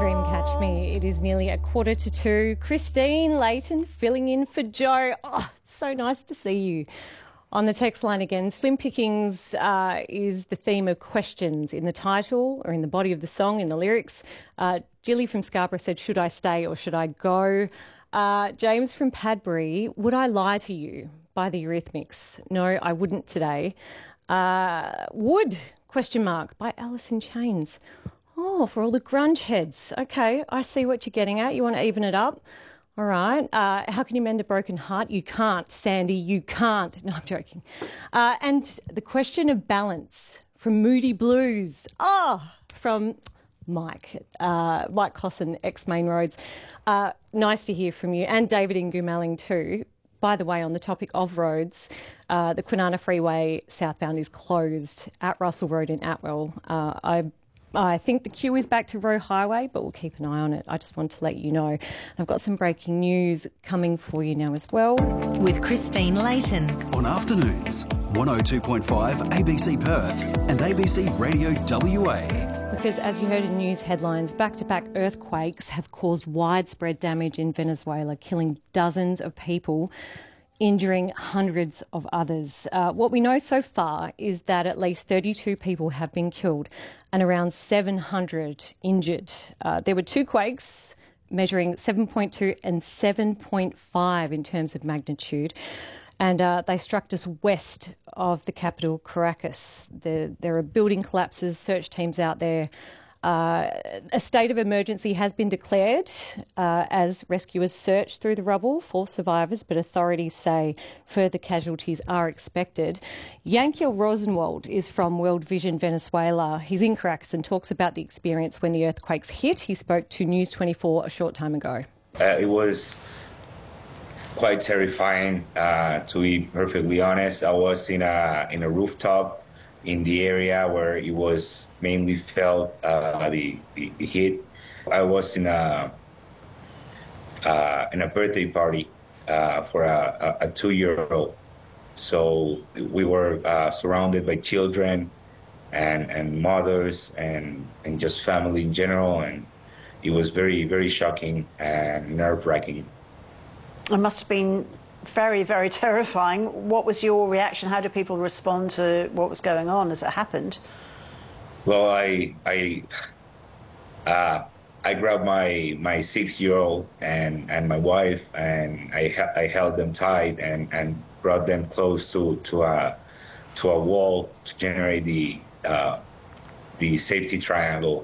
Dreamcatch Me. It is nearly 1:45. Christine Layton filling in for Joe. Oh, it's so nice to see you. On the text line again, Slim Pickings is the theme of questions in the title or in the body of the song, in the lyrics. Jilly from Scarborough said, should I stay or should I go? James from Padbury, would I lie to you? By the Eurythmics. No, I wouldn't today. Would? Question mark. By Alice in Chains. Oh, for all the grunge heads. Okay, I see what you're getting at. You want to even it up? All right. How can you mend a broken heart? You can't, Sandy. You can't. No, I'm joking. And the question of balance from Moody Blues. From Mike Cosson, ex-Main Roads. Nice to hear from you. And David in Goomalling too. By the way, on the topic of roads, the Kwinana Freeway southbound is closed at Russell Road in Atwell. I think the queue is back to Roe Highway, but we'll keep an eye on it. I just want to let you know. I've got some breaking news coming for you now as well. With Christine Layton. On afternoons, 102.5 ABC Perth and ABC Radio WA. Because as you heard in news headlines, back-to-back earthquakes have caused widespread damage in Venezuela, killing dozens of people, injuring hundreds of others. What we know so far is that at least 32 people have been killed and around 700 injured. There were two quakes measuring 7.2 and 7.5 in terms of magnitude. And they struck just west of the capital, Caracas. There are building collapses, search teams out there. A state of emergency has been declared as rescuers search through the rubble for survivors, but authorities say further casualties are expected. Yankiel Rosenwald is from World Vision Venezuela. He's in Caracas and talks about the experience when the earthquakes hit. He spoke to News 24 a short time ago. It was quite terrifying, to be perfectly honest. I was in a rooftop in the area where it was mainly felt the heat. I was in a birthday party for a 2-year-old. So we were surrounded by children and mothers and just family in general, and it was very, very shocking and nerve-wracking. It must have been very, very terrifying. What was your reaction? How did people respond to what was going on as it happened? Well, I grabbed my 6-year-old and my wife, and I held them tight and brought them close to a wall to generate the safety triangle.